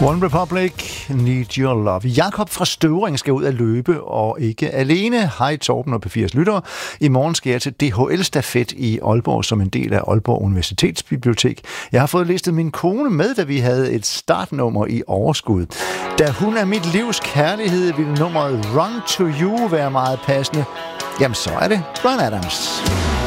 One Republic, Need Your Love. Jakob fra Støvring skal ud at løbe, og ikke alene. Hej Torben og P4's lyttere. I morgen skal jeg til DHL-stafet i Aalborg som en del af Aalborg Universitetsbibliotek. Jeg har fået listet min kone med, da vi havde et startnummer i overskud. Da hun er mit livs kærlighed, vil nummeret Run to You være meget passende. Jamen så er det Bryan Adams.